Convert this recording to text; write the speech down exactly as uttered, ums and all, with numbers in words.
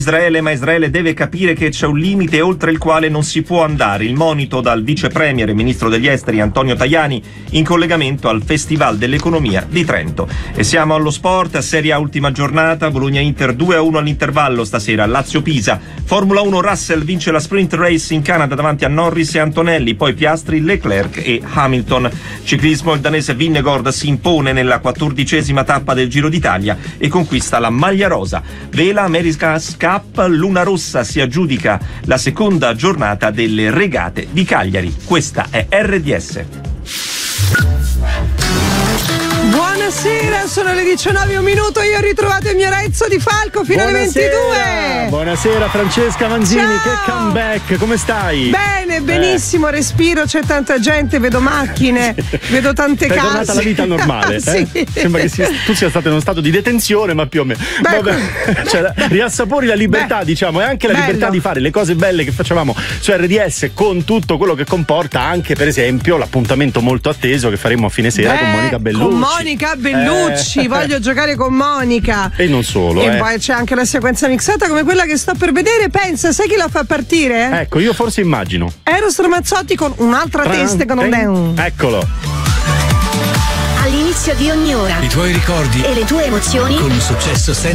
Israele, ma Israele deve capire che c'è un limite oltre il quale non si può andare. Il monito dal vice premier e ministro degli esteri Antonio Tajani in collegamento al Festival dell'Economia di Trento. E siamo allo sport, Serie A ultima giornata, Bologna-Inter due a uno all'intervallo stasera, Lazio-Pisa. Formula uno, Russell vince la sprint race in Canada davanti a Norris e Antonelli, poi Piastri, Leclerc e Hamilton. Ciclismo, il danese Vingegaard si impone nella quattordicesima tappa del Giro d'Italia e conquista la maglia rosa. Vela, America's Cup, Luna Rossa si aggiudica la seconda giornata delle regate di Cagliari. Questa è R D S. Buonasera, sono le diciannove e un minuto, io ho ritrovato il mio Renzo Di Falco fino alle ventidue. Buonasera Francesca Manzini. Ciao. Che comeback, come stai? Bene, benissimo, eh. respiro, c'è tanta gente, vedo macchine, vedo tante Sei case. È tornata alla vita normale. Sì. eh? Sembra che sia, tu sia stato in uno stato di detenzione, ma più o meno. Beh, Vabbè, cioè, riassapori la libertà, beh, diciamo, e anche la bello. libertà di fare le cose belle che facevamo su R D S, con tutto quello che comporta, anche per esempio l'appuntamento molto atteso che faremo a fine sera Beh, con Monica Bellucci. Con Monica Bellucci, eh. voglio giocare con Monica. E non solo. E eh. poi c'è anche la sequenza mixata come quella che sto per vedere. Pensa, sai chi la fa partire? Ecco, io forse immagino. Eros Ramazzotti con un'altra Tran, testa che non ten, è un. Eccolo. All'inizio di ogni ora. I tuoi ricordi E le tue emozioni. Con un successo senza